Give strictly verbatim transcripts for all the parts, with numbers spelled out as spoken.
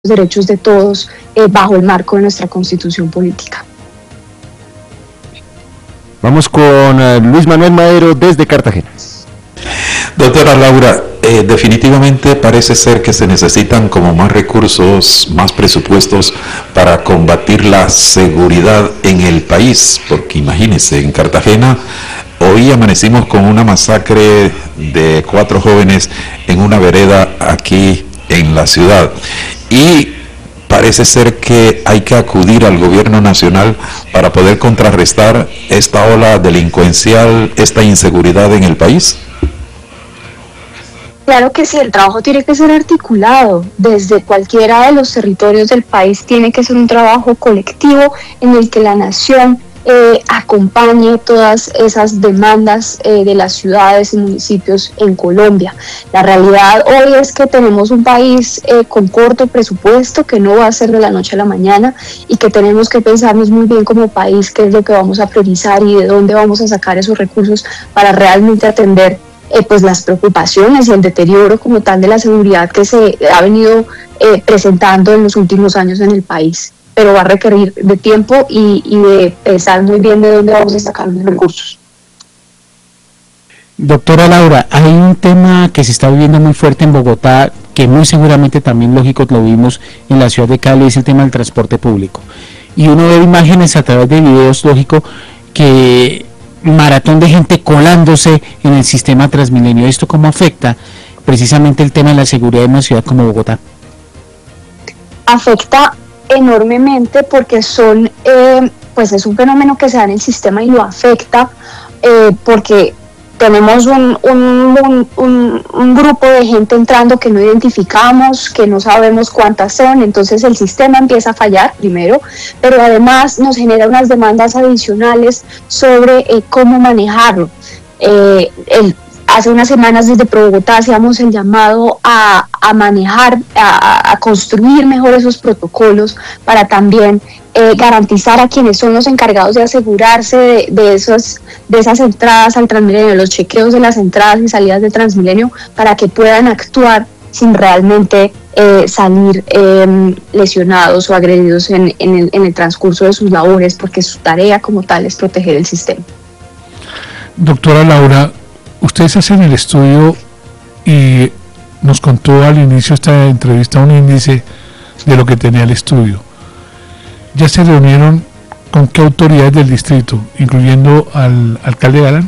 derechos de todos eh, bajo el marco de nuestra constitución política. Vamos con uh, Luis Manuel Madero desde Cartagena. Doctora Laura, eh, definitivamente parece ser que se necesitan como más recursos, más presupuestos para combatir la seguridad en el país, porque imagínense, en Cartagena hoy amanecimos con una masacre de cuatro jóvenes en una vereda aquí en la ciudad, y parece ser que hay que acudir al gobierno nacional para poder contrarrestar esta ola delincuencial, esta inseguridad en el país. Claro que sí, el trabajo tiene que ser articulado desde cualquiera de los territorios del país, tiene que ser un trabajo colectivo en el que la nación eh, acompañe todas esas demandas eh, de las ciudades y municipios en Colombia. La realidad hoy es que tenemos un país eh, con corto presupuesto, que no va a ser de la noche a la mañana, y que tenemos que pensarnos muy bien como país qué es lo que vamos a priorizar y de dónde vamos a sacar esos recursos para realmente atender Eh, pues las preocupaciones y el deterioro como tal de la seguridad que se ha venido eh, presentando en los últimos años en el país, pero va a requerir de tiempo y, y de pensar muy bien de dónde vamos a sacar los recursos. Doctora Laura, hay un tema que se está viviendo muy fuerte en Bogotá, que muy seguramente también lógico lo vimos en la ciudad de Cali, es el tema del transporte público, y uno ve imágenes a través de videos, lógico, que maratón de gente colándose en el sistema Transmilenio. ¿Esto cómo afecta precisamente el tema de la seguridad en una ciudad como Bogotá? Afecta enormemente porque son, eh, pues es un fenómeno que se da en el sistema y lo afecta eh, porque tenemos un, un, un, un, un grupo de gente entrando que no identificamos, que no sabemos cuántas son, entonces el sistema empieza a fallar primero, pero además nos genera unas demandas adicionales sobre eh, cómo manejarlo. Eh, el, hace unas semanas desde Bogotá hacíamos el llamado a, a manejar, a, a construir mejor esos protocolos para también Eh, garantizar a quienes son los encargados de asegurarse de, de, esos, de esas entradas al Transmilenio, los chequeos de las entradas y salidas de Transmilenio, para que puedan actuar sin realmente eh, salir eh, lesionados o agredidos en, en, el, en el transcurso de sus labores, porque su tarea como tal es proteger el sistema. Doctora Laura, ustedes hacen el estudio y nos contó al inicio de esta entrevista un índice de lo que tenía el estudio. ¿Ya se reunieron con qué autoridades del distrito, incluyendo al alcalde Galán?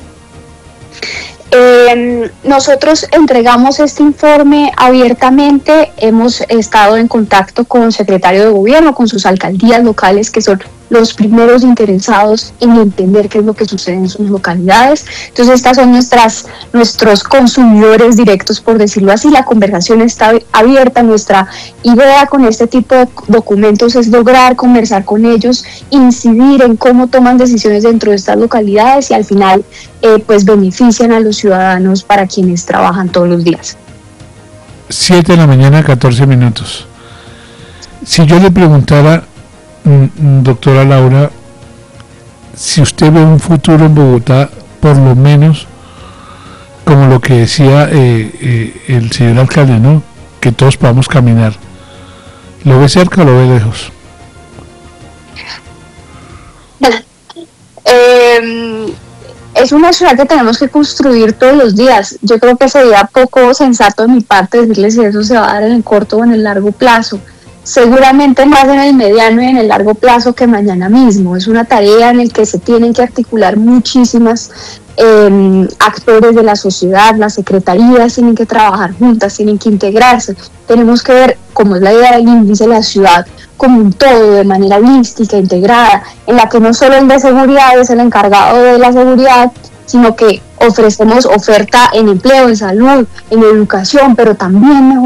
Eh, nosotros entregamos este informe abiertamente, hemos estado en contacto con el secretario de gobierno, con sus alcaldías locales, que son los primeros interesados en entender qué es lo que sucede en sus localidades. Entonces estas son nuestras, nuestros consumidores directos, por decirlo así. La conversación está abierta. Nuestra idea con este tipo de documentos es lograr conversar con ellos, incidir en cómo toman decisiones dentro de estas localidades y al final eh, pues benefician a los ciudadanos para quienes trabajan todos los días. siete de la mañana, catorce minutos. Si yo le preguntara, doctora Laura, si usted ve un futuro en Bogotá, por lo menos como lo que decía eh, eh, el señor alcalde, ¿no?, que todos podamos caminar, ¿lo ve cerca o lo ve lejos? Eh, es una ciudad que tenemos que construir todos los días. Yo creo que sería poco sensato de mi parte decirles si eso se va a dar en el corto o en el largo plazo. Seguramente más en el mediano y en el largo plazo que mañana mismo. Es una tarea en la que se tienen que articular muchísimas eh, actores de la sociedad, las secretarías tienen que trabajar juntas, tienen que integrarse. Tenemos que ver, como es la idea del índice, la ciudad como un todo, de manera holística, integrada, en la que no solo el de seguridad es el encargado de la seguridad, sino que ofrecemos oferta en empleo, en salud, en educación, pero también mejor